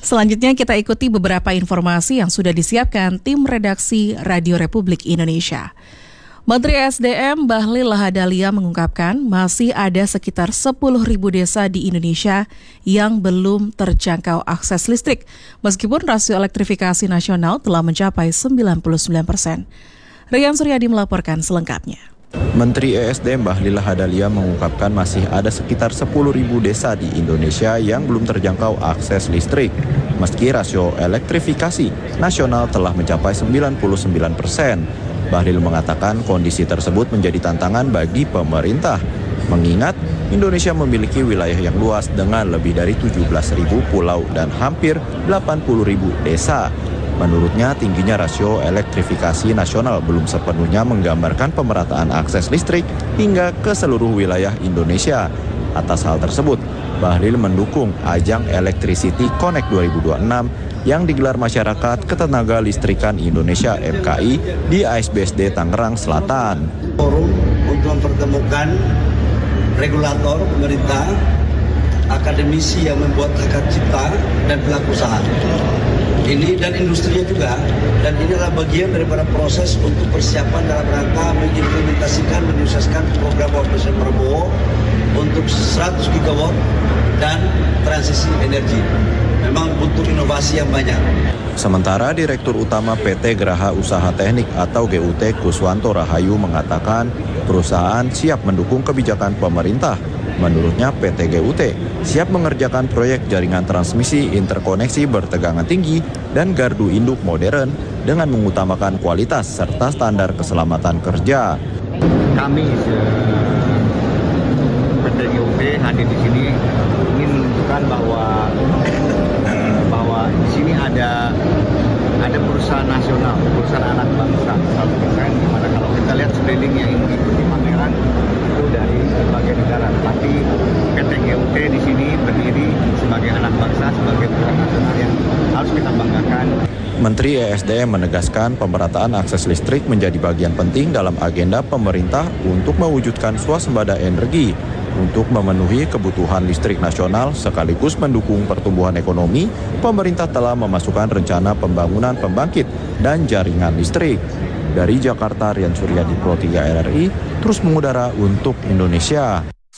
Selanjutnya kita ikuti beberapa informasi yang sudah disiapkan tim redaksi Radio Republik Indonesia. Menteri SDM Bahlil Lahadalia mengungkapkan masih ada sekitar 10.000 desa di Indonesia yang belum terjangkau akses listrik, meskipun rasio elektrifikasi nasional telah mencapai 99%. Rian Suryadi melaporkan selengkapnya. Menteri ESDM Bahlil Lahadalia mengungkapkan masih ada sekitar 10.000 desa di Indonesia yang belum terjangkau akses listrik, meski rasio elektrifikasi nasional telah mencapai 99%. Bahlil mengatakan kondisi tersebut menjadi tantangan bagi pemerintah, mengingat Indonesia memiliki wilayah yang luas dengan lebih dari 17.000 pulau dan hampir 80.000 desa. Menurutnya, tingginya rasio elektrifikasi nasional belum sepenuhnya menggambarkan pemerataan akses listrik hingga ke seluruh wilayah Indonesia. Atas hal tersebut, Bahlil mendukung ajang Electricity Connect 2026 yang digelar Masyarakat Ketenaga Listrikan Indonesia MKI di ASBSD Tangerang Selatan. Forum untuk mempertemukan regulator, pemerintah, akademisi yang membuat hak cipta, dan pelaku usaha. Ini dan industrinya juga, dan ini adalah bagian daripada proses untuk persiapan dalam rangka mengimplementasikan, menyukseskan program Presiden Prabowo untuk 100 gigawatt dan transisi energi. Memang butuh inovasi yang banyak. Sementara Direktur Utama PT Geraha Usaha Teknik atau GUT Kuswanto Rahayu mengatakan perusahaan siap mendukung kebijakan pemerintah. Menurutnya PT GUT siap mengerjakan proyek jaringan transmisi interkoneksi bertegangan tinggi dan gardu induk modern dengan mengutamakan kualitas serta standar keselamatan kerja. Kami PT GUT hadir di sini ingin menunjukkan bahwa di sini ada perusahaan nasional, perusahaan anak bangsa 100%, di mana kalau kita lihat sekeliling yang mengikuti pameran itu dari berbagai negara. Tapi PT GUT di sini berdiri sebagai anak bangsa, sebagai perusahaan nasional yang harus kita banggakan. Menteri ESDM menegaskan pemerataan akses listrik menjadi bagian penting dalam agenda pemerintah untuk mewujudkan swasembada energi. Untuk memenuhi kebutuhan listrik nasional sekaligus mendukung pertumbuhan ekonomi, pemerintah telah memasukkan rencana pembangunan pembangkit dan jaringan listrik. Dari Jakarta, Rian Suryadi, Pro 3 RRI, terus mengudara untuk Indonesia.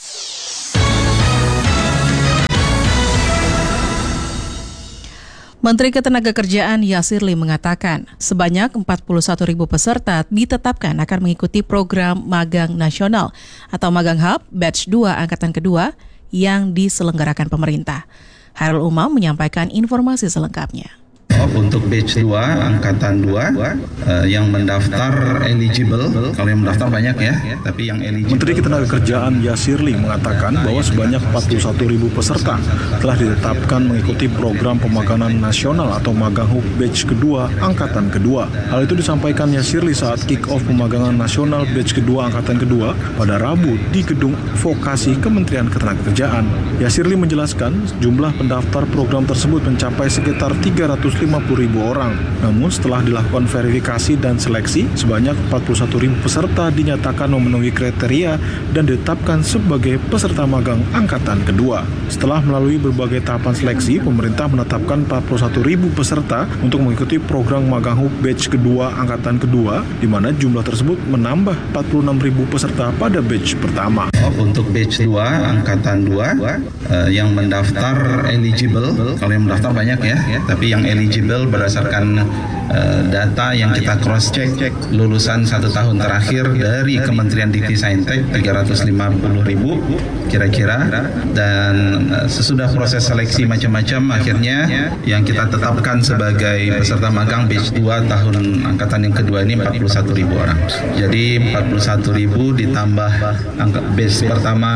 Menteri Ketenagakerjaan Yasirli mengatakan sebanyak 41.000 peserta ditetapkan akan mengikuti program magang nasional atau magang hub batch 2 angkatan kedua yang diselenggarakan pemerintah. Hairul Umam menyampaikan informasi selengkapnya. Untuk batch 2, angkatan 2 yang mendaftar eligible, kalau yang mendaftar banyak ya, tapi yang eligible. Menteri Ketenagakerjaan Yasirli mengatakan bahwa sebanyak 41.000 peserta telah ditetapkan mengikuti program pemagangan nasional atau magang hub batch kedua, angkatan kedua. Hal itu disampaikan Yasirli saat kick-off pemagangan nasional batch kedua, angkatan kedua pada Rabu di Gedung Vokasi Kementerian Ketenagakerjaan. Yasirli menjelaskan jumlah pendaftar program tersebut mencapai sekitar 350.000 orang. Namun setelah dilakukan verifikasi dan seleksi, sebanyak 41.000 peserta dinyatakan memenuhi kriteria dan ditetapkan sebagai peserta magang angkatan kedua. Setelah melalui berbagai tahapan seleksi, pemerintah menetapkan 41.000 peserta untuk mengikuti program magang hub batch kedua angkatan kedua, di mana jumlah tersebut menambah 46.000 peserta pada batch pertama. Untuk batch 2, angkatan 2 yang mendaftar eligible, kalau yang mendaftar banyak ya, tapi yang eligible berdasarkan data yang kita cross check lulusan 1 tahun terakhir dari Kementerian Dikti-Saintek 350.000 kira-kira, dan sesudah proses seleksi macam-macam akhirnya yang kita tetapkan sebagai peserta magang batch 2 tahun angkatan yang kedua ini 41.000 orang. Jadi 41.000 ditambah batch pertama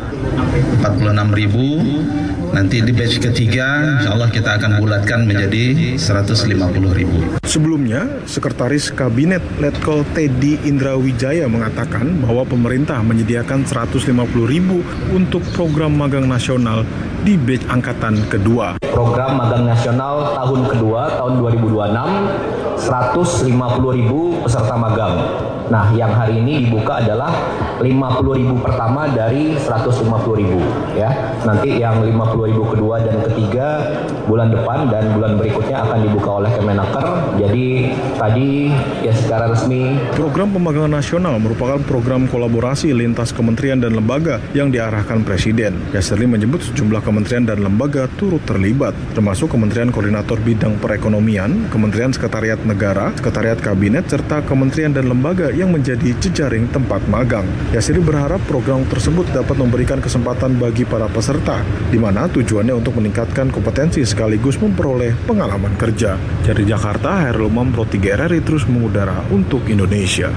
46.000. Nanti di batch ketiga, insya Allah kita akan bulatkan menjadi 150.000. Sebelumnya, Sekretaris Kabinet Letkol Teddy Indrawijaya mengatakan bahwa pemerintah menyediakan 150.000 untuk program magang nasional di batch angkatan kedua. Program magang nasional tahun kedua, tahun 2026, 150.000 peserta magang. Nah, yang hari ini dibuka adalah 50.000 pertama dari 150.000 ya. Nanti yang 50.000 kedua dan ketiga bulan depan dan bulan berikutnya akan dibuka oleh Kemenaker. Jadi tadi ya secara resmi. Program Pemagangan Nasional merupakan program kolaborasi lintas kementerian dan lembaga yang diarahkan Presiden. Yasirli menyebut sejumlah kementerian dan lembaga turut terlibat, termasuk Kementerian Koordinator Bidang Perekonomian, Kementerian Sekretariat Negara, Sekretariat Kabinet, serta kementerian dan lembaga yang menjadi jejaring tempat magang. Yasirli berharap program tersebut dapat memberikan kesempatan bagi para peserta, di mana tujuannya untuk meningkatkan kompetensi sekaligus memperoleh pengalaman kerja. Dari Jakarta, Hairul Umam, Pro 3 RRI terus mengudara untuk Indonesia.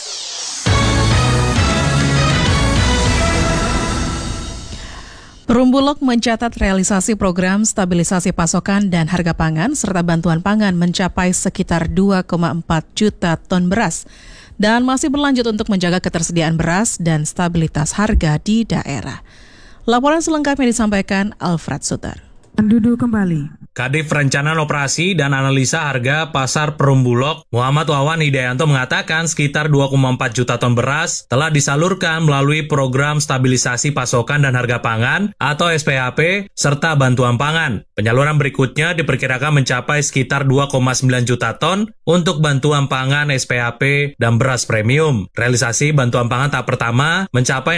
Perumbulok mencatat realisasi program stabilisasi pasokan dan harga pangan serta bantuan pangan mencapai sekitar 2,4 juta ton beras dan masih berlanjut untuk menjaga ketersediaan beras dan stabilitas harga di daerah. Laporan selengkapnya disampaikan Alfred Suter. Duduk kembali. Kadif Perencanaan Operasi dan Analisa Harga Pasar Perumbulok, Muhammad Wawan Hidayanto mengatakan sekitar 2,4 juta ton beras telah disalurkan melalui program stabilisasi pasokan dan harga pangan atau SPHP serta bantuan pangan. Penyaluran berikutnya diperkirakan mencapai sekitar 2,9 juta ton untuk bantuan pangan SPHP dan beras premium. Realisasi bantuan pangan tahap pertama mencapai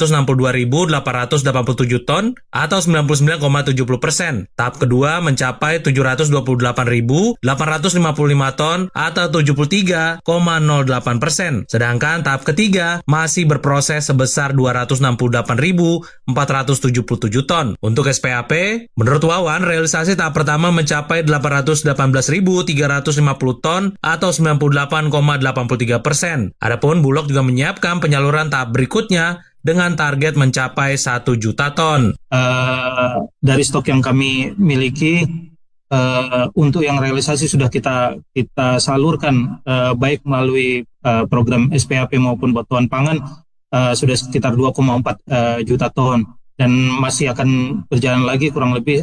662.887 ton atau 99,70%. Tahap kedua mencapai 728.855 ton atau 73,08%. Sedangkan tahap ketiga masih berproses sebesar 268.477 ton. Untuk SPHP, menurut Wawan, realisasi tahap pertama mencapai 818.350 ton atau 98,83%. Adapun Bulog juga menyiapkan penyaluran tahap berikutnya dengan target mencapai 1 juta ton. Dari stok yang kami miliki, untuk yang realisasi sudah kita salurkan baik melalui program SPHP maupun bantuan pangan sudah sekitar 2,4 juta ton dan masih akan berjalan lagi kurang lebih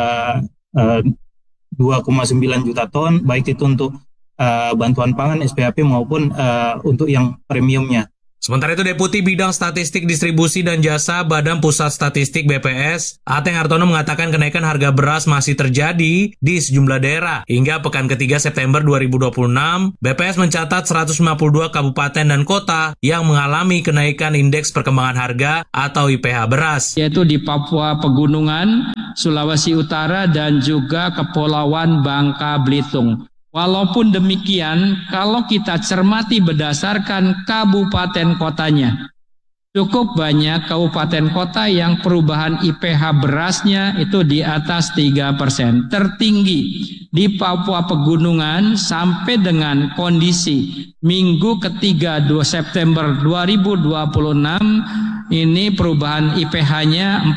2,9 juta ton baik itu untuk bantuan pangan SPHP maupun untuk yang premiumnya. Sementara itu, Deputi Bidang Statistik Distribusi dan Jasa Badan Pusat Statistik BPS, Ateng Hartono mengatakan kenaikan harga beras masih terjadi di sejumlah daerah. Hingga pekan ketiga September 2026, BPS mencatat 152 kabupaten dan kota yang mengalami kenaikan indeks perkembangan harga atau IPH beras. Yaitu di Papua Pegunungan, Sulawesi Utara, dan juga Kepulauan Bangka Belitung. Walaupun demikian, kalau kita cermati berdasarkan kabupaten kotanya, cukup banyak kabupaten kota yang perubahan IPH berasnya itu di atas 3%. Tertinggi di Papua Pegunungan sampai dengan kondisi minggu ketiga 2 September 2026, ini perubahan IPH-nya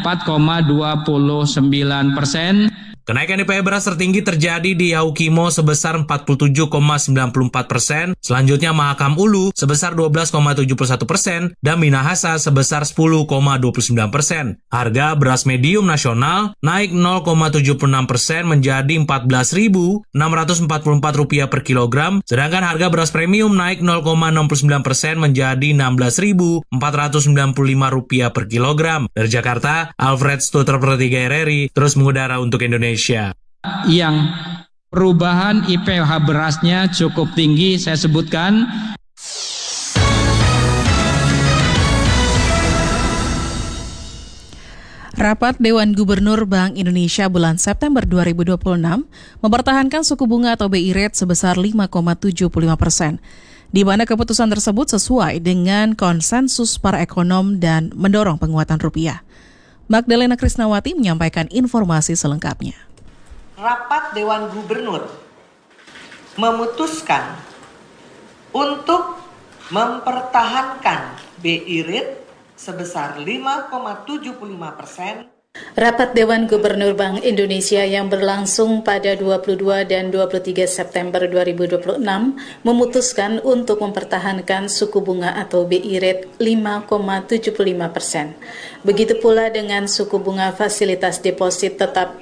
4,29%. Kenaikan IPH beras tertinggi terjadi di Yaukimo sebesar 47,94%, selanjutnya Mahakam Ulu sebesar 12,71% dan Minahasa sebesar 10,29%. Harga beras medium nasional naik 0,76% menjadi Rp14.644 per kilogram, sedangkan harga beras premium naik 0,69% menjadi Rp16.495 per kilogram. Dari Jakarta, Alfred Stuter Pro 3 RRI terus mengudara untuk Indonesia. Yang perubahan IPH berasnya cukup tinggi, saya sebutkan. Rapat Dewan Gubernur Bank Indonesia bulan September 2026 mempertahankan suku bunga atau BI rate sebesar 5,75%, di mana keputusan tersebut sesuai dengan konsensus para ekonom dan mendorong penguatan rupiah. Magdalena Krisnawati menyampaikan informasi selengkapnya. Rapat Dewan Gubernur memutuskan untuk mempertahankan BI rate sebesar 5,75%. Rapat Dewan Gubernur Bank Indonesia yang berlangsung pada 22 dan 23 September 2026 memutuskan untuk mempertahankan suku bunga atau BI rate 5,75%. Begitu pula dengan suku bunga fasilitas deposit tetap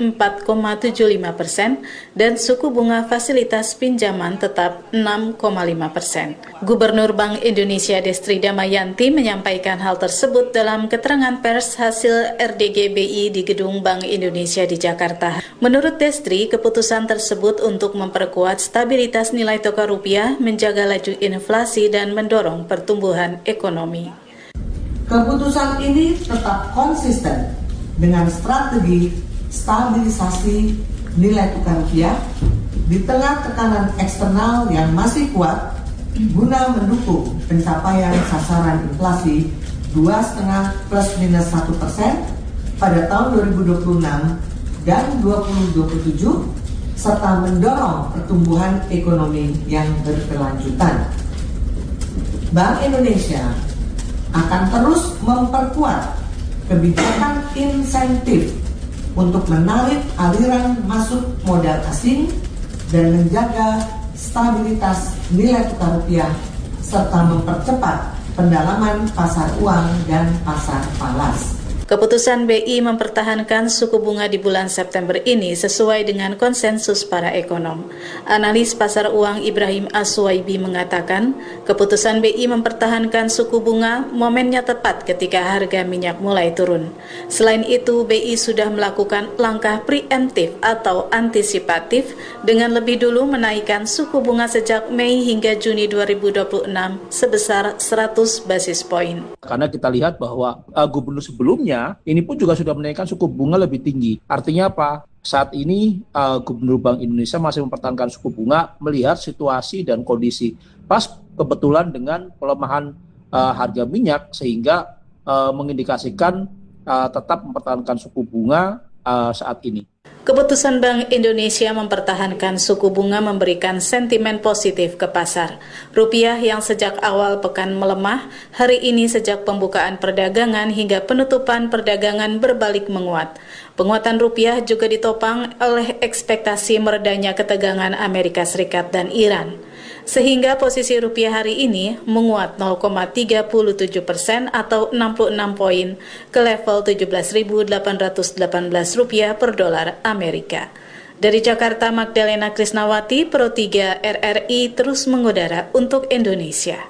4,75% dan suku bunga fasilitas pinjaman tetap 6,5%. Gubernur Bank Indonesia Destri Damayanti menyampaikan hal tersebut dalam keterangan pers hasil RDG BI di Gedung Bank Indonesia di Jakarta. Menurut Destri, keputusan tersebut untuk memperkuat stabilitas nilai tukar rupiah, menjaga laju inflasi dan mendorong pertumbuhan ekonomi. Keputusan ini tetap konsisten dengan strategi stabilisasi nilai tukar rupiah di tengah tekanan eksternal yang masih kuat guna mendukung pencapaian sasaran inflasi 2,5 plus minus 1% pada tahun 2026 dan 2027 serta mendorong pertumbuhan ekonomi yang berkelanjutan. Bank Indonesia akan terus memperkuat kebijakan insentif untuk menarik aliran masuk modal asing dan menjaga stabilitas nilai tukar rupiah serta mempercepat pendalaman pasar uang dan pasar falas. Keputusan BI mempertahankan suku bunga di bulan September ini sesuai dengan konsensus para ekonom. Analis pasar uang Ibrahim Aswaibi mengatakan, keputusan BI mempertahankan suku bunga momennya tepat ketika harga minyak mulai turun. Selain itu, BI sudah melakukan langkah preemptif atau antisipatif dengan lebih dulu menaikkan suku bunga sejak Mei hingga Juni 2026 sebesar 100 basis poin. Karena kita lihat bahwa gubernur sebelumnya ini pun juga sudah menaikkan suku bunga lebih tinggi. Artinya apa? Saat ini Gubernur Bank Indonesia masih mempertahankan suku bunga melihat situasi dan kondisi. Pas kebetulan dengan pelemahan harga minyak sehingga mengindikasikan tetap mempertahankan suku bunga saat ini. Keputusan Bank Indonesia mempertahankan suku bunga memberikan sentimen positif ke pasar. Rupiah yang sejak awal pekan melemah, hari ini sejak pembukaan perdagangan hingga penutupan perdagangan berbalik menguat. Penguatan rupiah juga ditopang oleh ekspektasi meredanya ketegangan Amerika Serikat dan Iran. Sehingga posisi rupiah hari ini menguat 0,37% atau 66 poin ke level 17.818 rupiah per dolar Amerika. Dari Jakarta, Magdalena Krisnawati, Pro 3 RRI terus mengudara untuk Indonesia.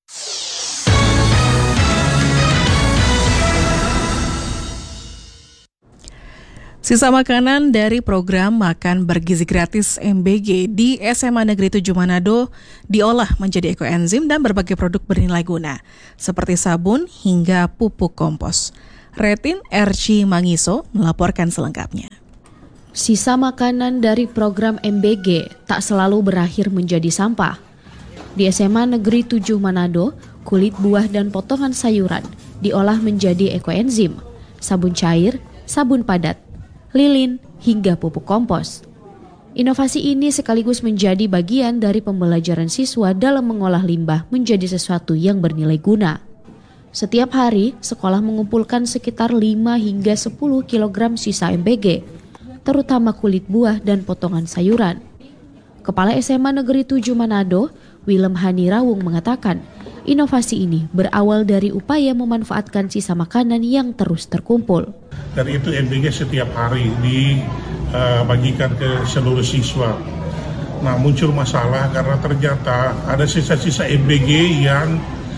Sisa makanan dari program Makan Bergizi Gratis MBG di SMA Negeri 7 Manado diolah menjadi ekoenzim dan berbagai produk bernilai guna, seperti sabun hingga pupuk kompos. Retin Erci Mangiso melaporkan selengkapnya. Sisa makanan dari program MBG tak selalu berakhir menjadi sampah. Di SMA Negeri 7 Manado, kulit buah dan potongan sayuran diolah menjadi ekoenzim, sabun cair, sabun padat, lilin, hingga pupuk kompos. Inovasi ini sekaligus menjadi bagian dari pembelajaran siswa dalam mengolah limbah menjadi sesuatu yang bernilai guna. Setiap hari, sekolah mengumpulkan sekitar 5 hingga 10 kg sisa MBG, terutama kulit buah dan potongan sayuran. Kepala SMA Negeri 7 Manado, Willem Hani Rawung mengatakan, inovasi ini berawal dari upaya memanfaatkan sisa makanan yang terus terkumpul. Dari itu MBG setiap hari dibagikan ke seluruh siswa. Nah, muncul masalah karena ternyata ada sisa-sisa MBG yang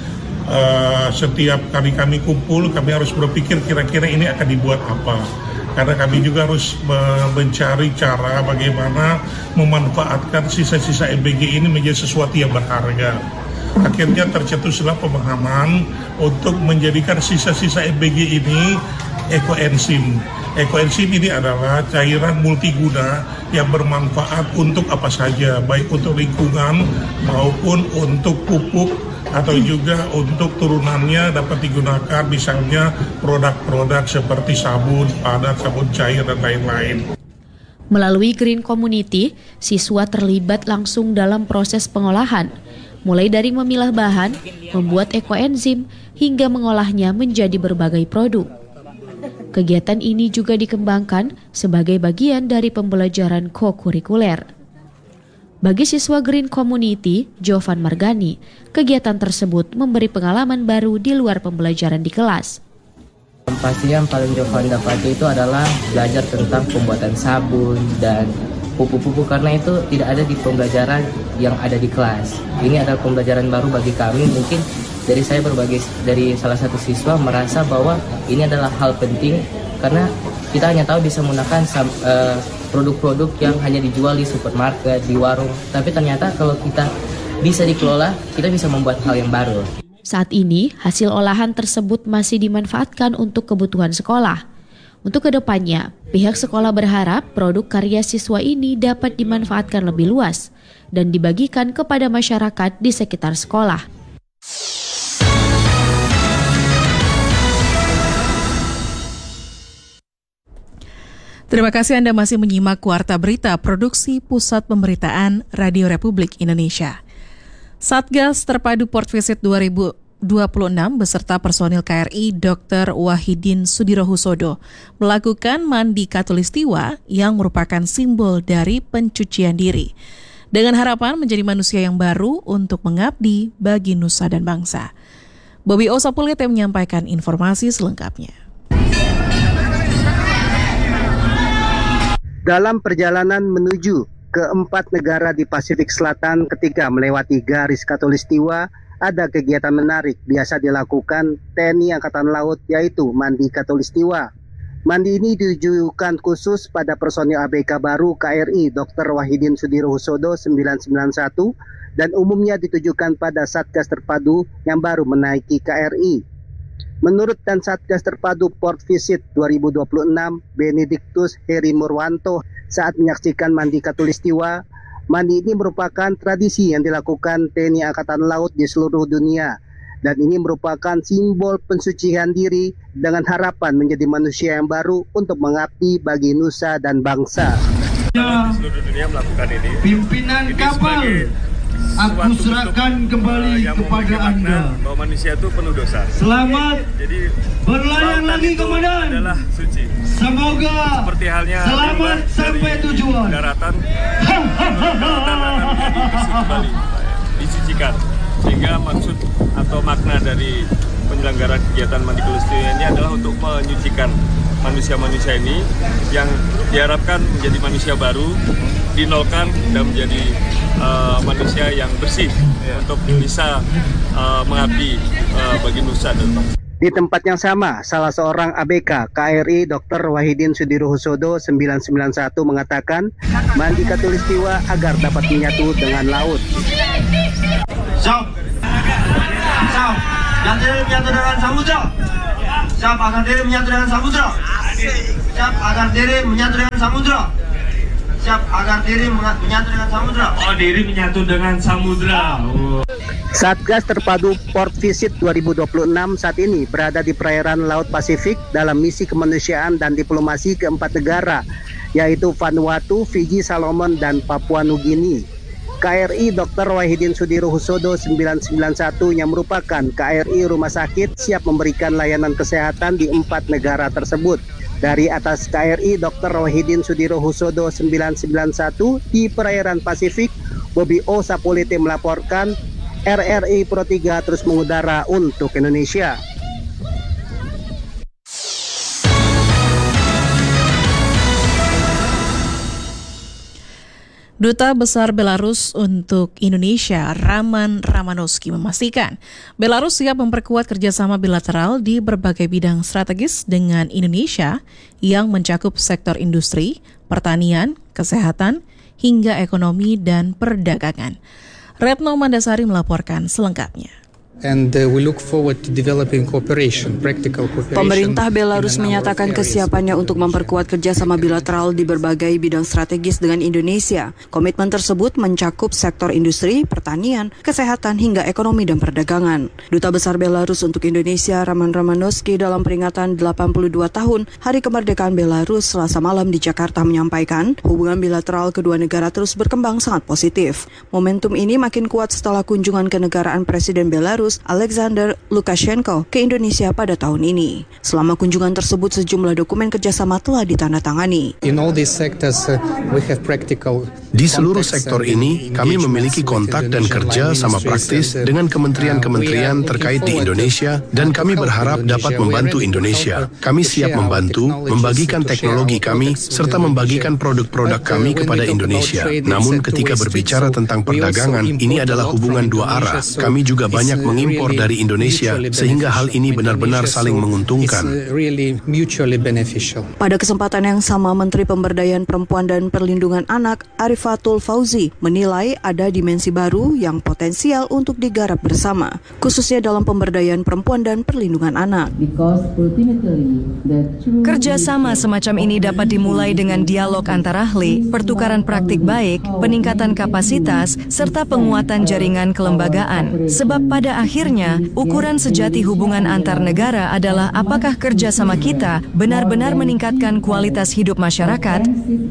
setiap kali kami kumpul, kami harus berpikir kira-kira ini akan dibuat apa. Karena kami juga harus mencari cara bagaimana memanfaatkan sisa-sisa MBG ini menjadi sesuatu yang berharga. Akhirnya tercetuslah pemahaman untuk menjadikan sisa-sisa MBG ini ekoenzim. Ekoenzim ini adalah cairan multiguna yang bermanfaat untuk apa saja, baik untuk lingkungan maupun untuk pupuk atau juga untuk turunannya dapat digunakan misalnya produk-produk seperti sabun padat, sabun cair, dan lain-lain. Melalui Green Community, siswa terlibat langsung dalam proses pengolahan, mulai dari memilah bahan, membuat ekoenzim, hingga mengolahnya menjadi berbagai produk. Kegiatan ini juga dikembangkan sebagai bagian dari pembelajaran co-kurikuler. Bagi siswa Green Community, Jovan Margani, kegiatan tersebut memberi pengalaman baru di luar pembelajaran di kelas. Pasti yang paling Jovan dapati itu adalah belajar tentang pembuatan sabun dan pupuk-pupuk, karena itu tidak ada di pembelajaran yang ada di kelas. Ini adalah pembelajaran baru bagi kami. Mungkin dari salah satu siswa merasa bahwa ini adalah hal penting karena kita hanya tahu bisa menggunakan produk-produk yang hanya dijual di supermarket, di warung. Tapi ternyata kalau kita bisa dikelola, kita bisa membuat hal yang baru. Saat ini, hasil olahan tersebut masih dimanfaatkan untuk kebutuhan sekolah. Untuk kedepannya, pihak sekolah berharap produk karya siswa ini dapat dimanfaatkan lebih luas dan dibagikan kepada masyarakat di sekitar sekolah. Terima kasih Anda masih menyimak Warta Berita Produksi Pusat Pemberitaan Radio Republik Indonesia. Satgas Terpadu Port Visit 2026 beserta personil KRI Dr. Wahidin Sudirohusodo melakukan mandi Katulistiwa yang merupakan simbol dari pencucian diri, dengan harapan menjadi manusia yang baru untuk mengabdi bagi nusa dan bangsa. Bobi Osapulite menyampaikan informasi selengkapnya. Dalam perjalanan menuju ke 4 negara di Pasifik Selatan ketika melewati garis Katulistiwa, ada kegiatan menarik biasa dilakukan TNI Angkatan Laut, yaitu mandi Katulistiwa. Mandi ini ditujukan khusus pada personil ABK baru KRI Dr. Wahidin Sudirohusodo 991 dan umumnya ditujukan pada Satgas Terpadu yang baru menaiki KRI. Menurut dan Satgas Terpadu Port Visit 2026, Benediktus Heri Murwanto saat menyaksikan mandi Katulistiwa, mandi ini merupakan tradisi yang dilakukan TNI Angkatan Laut di seluruh dunia. Dan ini merupakan simbol pensucian diri dengan harapan menjadi manusia yang baru untuk mengabdi bagi nusa dan bangsa. Seluruh dunia melakukan ini. Pimpinan kapal, aku serahkan kembali kepada Anda. Bahwa manusia itu penuh dosa. Selamat. Jadi berlayar lagi, Komandan. Adalah suci. Semoga seperti halnya selamat sampai tujuan. Daratan akan menjadi bersih kembali, disucikan. Sehingga maksud atau makna dari penyelenggaraan kegiatan mandi Katulistiwa ini adalah untuk menyucikan manusia-manusia ini yang diharapkan menjadi manusia baru, dinolkan dan menjadi manusia yang bersih untuk bisa mengabdi bagi nusa dan bangsa. Di tempat yang sama, salah seorang ABK KRI Dr. Wahidin Sudirohusodo 991 mengatakan mandi Katulistiwa agar dapat menyatu dengan laut. Siap. Siap. Yang diri menyatu dengan samudra. Siap agar diri menyatu dengan samudra. Siap agar diri menyatu dengan samudra. Siap agar diri menyatu dengan samudra. Oh, diri menyatu dengan samudra. Oh. Satgas Terpadu Port Visit 2026 saat ini berada di perairan Laut Pasifik dalam misi kemanusiaan dan diplomasi ke 4 negara, yaitu Vanuatu, Fiji, Solomon, dan Papua Nugini. KRI Dr. Wahidin Sudirohusodo 991 yang merupakan KRI rumah sakit siap memberikan layanan kesehatan di 4 negara tersebut. Dari atas KRI Dr. Wahidin Sudirohusodo 991 di perairan Pasifik, Bobi Osapulite melaporkan RRI Pro 3 terus mengudara untuk Indonesia. Duta Besar Belarus untuk Indonesia, Roman Romanowski, memastikan Belarus siap memperkuat kerjasama bilateral di berbagai bidang strategis dengan Indonesia yang mencakup sektor industri, pertanian, kesehatan, hingga ekonomi dan perdagangan. Retno Mandasari melaporkan selengkapnya. And we look forward to developing cooperation, practical cooperation. Pemerintah Belarus menyatakan kesiapannya untuk memperkuat kerjasama bilateral di berbagai bidang strategis dengan Indonesia. Komitmen tersebut mencakup sektor industri, pertanian, kesehatan, hingga ekonomi dan perdagangan. Duta Besar Belarus untuk Indonesia, Roman Romanowski, dalam peringatan 82 tahun Hari Kemerdekaan Belarus Selasa malam di Jakarta menyampaikan, hubungan bilateral kedua negara terus berkembang sangat positif. Momentum ini makin kuat setelah kunjungan kenegaraan Presiden Belarus Belarus, Alexander Lukashenko, ke Indonesia pada tahun ini. Selama kunjungan tersebut, sejumlah dokumen kerjasama telah ditandatangani. Di seluruh sektor ini, kami memiliki kontak dan kerja sama praktis dengan kementerian-kementerian terkait di Indonesia, dan kami berharap dapat membantu Indonesia. Kami siap membantu, membagikan teknologi kami, serta membagikan produk-produk kami kepada Indonesia. Namun ketika berbicara tentang perdagangan, ini adalah hubungan dua arah. Kami juga banyak mengimpor dari Indonesia, sehingga hal ini benar-benar saling menguntungkan. Pada kesempatan yang sama, Menteri Pemberdayaan Perempuan dan Perlindungan Anak Arifatul Fauzi menilai ada dimensi baru yang potensial untuk digarap bersama, khususnya dalam pemberdayaan perempuan dan perlindungan anak. Kerjasama semacam ini dapat dimulai dengan dialog antar ahli, pertukaran praktik baik, peningkatan kapasitas, serta penguatan jaringan kelembagaan. Sebab pada akhirnya, ukuran sejati hubungan antar negara adalah apakah kerjasama kita benar-benar meningkatkan kualitas hidup masyarakat.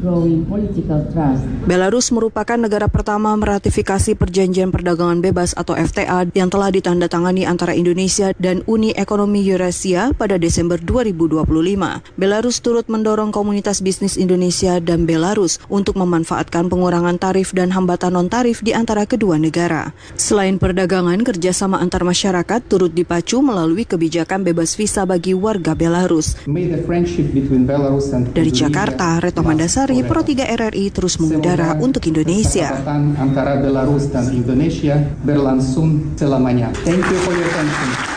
Belarus merupakan negara pertama meratifikasi Perjanjian Perdagangan Bebas atau FTA yang telah ditandatangani antara Indonesia dan Uni Ekonomi Eurasia pada Desember 2025. Belarus turut mendorong komunitas bisnis Indonesia dan Belarus untuk memanfaatkan pengurangan tarif dan hambatan non-tarif di antara kedua negara. Selain perdagangan, kerjasama antar masyarakat turut dipacu melalui kebijakan bebas visa bagi warga Belarus. Dari Jakarta, Retno Mandasari, Pro 3 RRI terus mengudara untuk Indonesia. Antara Belarus dan Indonesia berlangsung selamanya. Thank you for your attention.